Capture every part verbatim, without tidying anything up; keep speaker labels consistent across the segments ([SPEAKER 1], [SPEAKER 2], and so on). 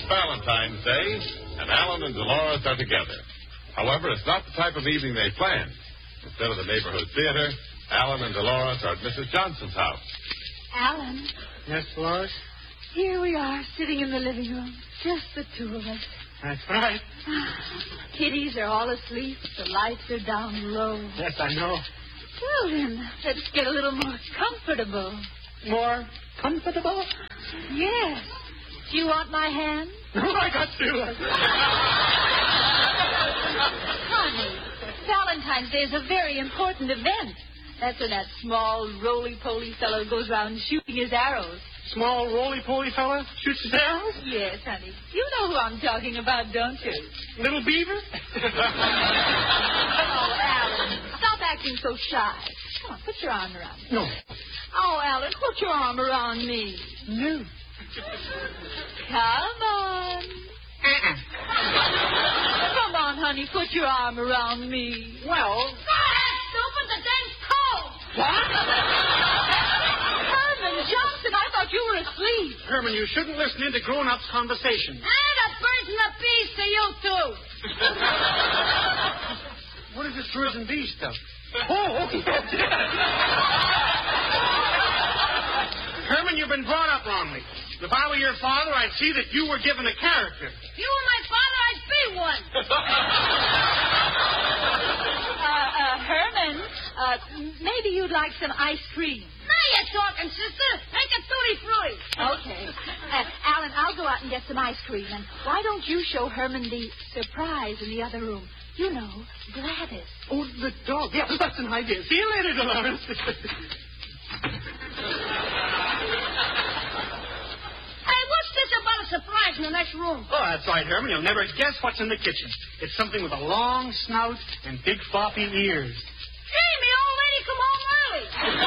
[SPEAKER 1] Valentine's Day, and Alan and Dolores are together. However, it's not the type of evening they planned. Instead of the neighborhood theater, Alan and Dolores are at Missus Johnson's house.
[SPEAKER 2] Alan.
[SPEAKER 3] Yes, Dolores?
[SPEAKER 2] Here we are, sitting in the living room. Just the two of us.
[SPEAKER 3] That's right.
[SPEAKER 2] Kiddies are all asleep. The lights are down low.
[SPEAKER 3] Yes, I know.
[SPEAKER 2] Well, then, let's get a little more comfortable.
[SPEAKER 3] More comfortable?
[SPEAKER 2] Yes. Do you want my hand?
[SPEAKER 3] No, I got to.
[SPEAKER 2] Honey, Valentine's Day is a very important event. That's when that small, roly-poly fellow goes around shooting his arrows.
[SPEAKER 3] Small, roly-poly fella shoots his arrows?
[SPEAKER 2] Yes, honey. You know who I'm talking about, don't you?
[SPEAKER 3] Little Beaver?
[SPEAKER 2] Oh, Alan, stop acting so shy. Come on, put your arm around me.
[SPEAKER 3] No.
[SPEAKER 2] Oh, Alan, put your arm around me.
[SPEAKER 3] No.
[SPEAKER 2] Come on.
[SPEAKER 3] Uh-uh.
[SPEAKER 2] Come on, honey, put your arm around me.
[SPEAKER 3] Well...
[SPEAKER 2] Go ahead, stupid, the thing's cold.
[SPEAKER 3] What?
[SPEAKER 2] Herman Johnson, I thought you were asleep.
[SPEAKER 3] Herman, you shouldn't listen into grown-ups' conversation.
[SPEAKER 2] And a birds and the bees to you, too.
[SPEAKER 3] What is this birds and bees stuff? Oh, okay. Herman, you've been brought up wrongly. If I were your father, I'd see that you were given a character.
[SPEAKER 2] If you were my father, I'd be one. uh, uh, Herman, uh, maybe you'd like some ice cream. Now you're talking, sister. Make it tutti-frutti. Okay. Uh, Alan, I'll go out and get some ice cream. And why don't you show Herman the surprise in the other room? You know, Gladys.
[SPEAKER 3] Oh, the dog. Yeah, that's an idea. See you later, Dolores.
[SPEAKER 2] Hey, what's this about a surprise in the next room?
[SPEAKER 3] Oh, that's right, Herman. You'll never guess what's in the kitchen. It's something with a long snout and big floppy ears.
[SPEAKER 2] Gee, me old lady come home early.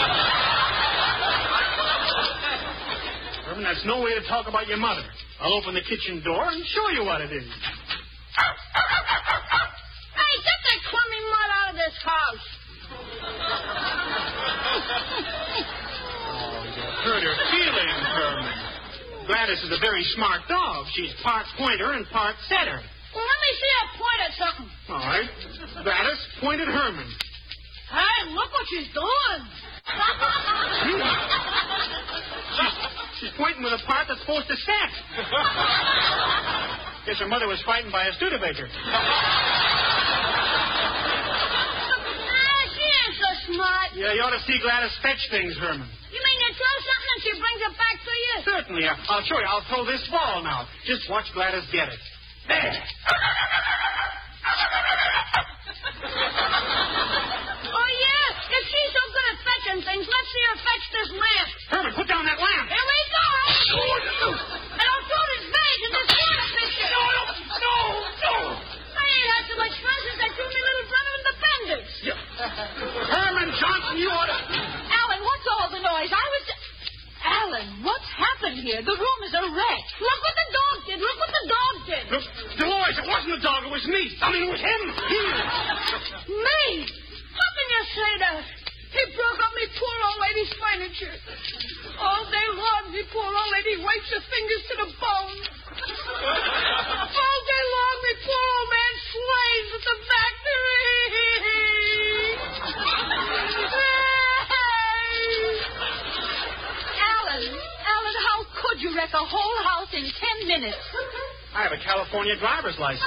[SPEAKER 3] Herman, that's no way to talk about your mother. I'll open the kitchen door and show you what it is.
[SPEAKER 2] Hey, get that crummy mud out of this house.
[SPEAKER 3] Oh, you hurt her feelings, Herman. Gladys is a very smart dog. She's part pointer and part setter.
[SPEAKER 2] Well, let me see her point at something.
[SPEAKER 3] All right. Gladys pointed Herman.
[SPEAKER 2] Hey, look what she's doing.
[SPEAKER 3] she's, she's pointing with a part that's supposed to set. Guess her mother was frightened by a Studebaker.
[SPEAKER 2] Ah, she ain't so smart.
[SPEAKER 3] Yeah, you ought to see Gladys fetch things, Herman.
[SPEAKER 2] You mean you throw something and she brings it back to you?
[SPEAKER 3] Certainly. I'll show you. I'll throw this ball now. Just watch Gladys get it. There.
[SPEAKER 2] Oh, yeah? If she's so good at fetching things, let's see her fetch this lamp.
[SPEAKER 3] Herman, put down that lamp.
[SPEAKER 2] Here we go. And I'll throw this vase in this water pitcher.
[SPEAKER 3] No, no, no.
[SPEAKER 2] I ain't had so much fun since I threw my little brother in the appendix.
[SPEAKER 3] Yeah. Herman Johnson, you ought to...
[SPEAKER 2] Alan, what's all the noise? I was... Alan, what's happened here? The room is a wreck. Look what the dog did. Look what the dog did.
[SPEAKER 3] Look, Dolores, it wasn't the dog. It was me. I mean, it was him. Here.
[SPEAKER 2] Me? How can you say that? He broke up me poor old lady's furniture. All day long, me poor old lady wipes her fingers to the bone. All day long, me poor old man slaves at the factory. Alan, Alan, how could you wreck a whole house in ten minutes?
[SPEAKER 3] I have a California driver's license.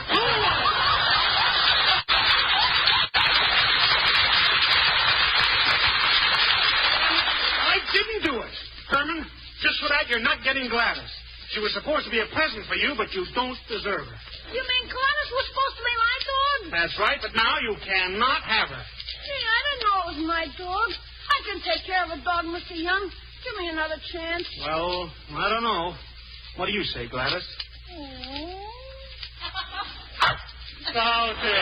[SPEAKER 3] I didn't do it. Herman, just for that, you're not getting Gladys. She was supposed to be a present for you, but you don't deserve her.
[SPEAKER 2] You mean Gladys was supposed to be my dog?
[SPEAKER 3] That's right, but now you cannot have her.
[SPEAKER 2] Gee, I didn't know it was my dog. I can take care of a dog, Mister Young. Give me another chance.
[SPEAKER 3] Well, I don't know. What do you say, Gladys?
[SPEAKER 2] Oh.
[SPEAKER 3] Okay.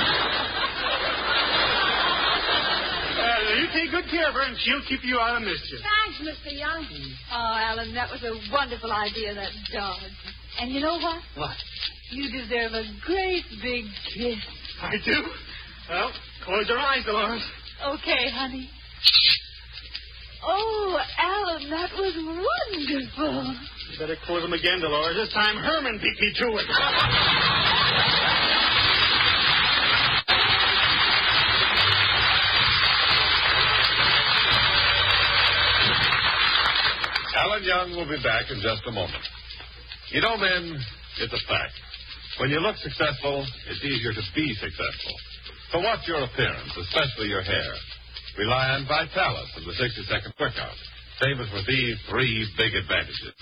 [SPEAKER 3] Uh, you take good care of her, and she'll keep you out of mischief.
[SPEAKER 2] Thanks, Mister Young. Oh, Alan, that was a wonderful idea, that dog. And you know what?
[SPEAKER 3] What?
[SPEAKER 2] You deserve a great big kiss.
[SPEAKER 3] I do? Well, close your eyes, Dolores.
[SPEAKER 2] Okay, honey. Oh, Alan, that was wonderful.
[SPEAKER 3] You better close them again, Dolores. This time Herman beat me to it.
[SPEAKER 1] Alan Young will be back in just a moment. You know, men, it's a fact. When you look successful, it's easier to be successful. So watch your appearance, especially your hair. Rely on Vitalis and the sixty-second Quickout. Famous for these three big advantages.